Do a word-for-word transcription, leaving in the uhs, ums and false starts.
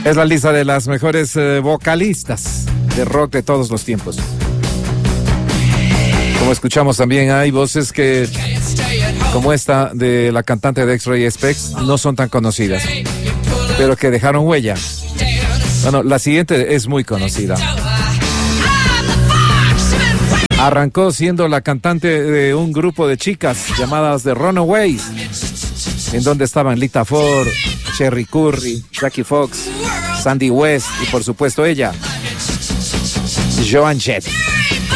Es la lista de las mejores eh, vocalistas de rock de todos los tiempos. Como escuchamos también, hay voces que, como esta de la cantante de X-Ray Spex, no son tan conocidas, pero que dejaron huella. Bueno, la siguiente es muy conocida. Arrancó siendo la cantante de un grupo de chicas llamadas The Runaways, en donde estaban Lita Ford, Cherry Curry, Jackie Fox, Sandy West y por supuesto ella, Joan Jett.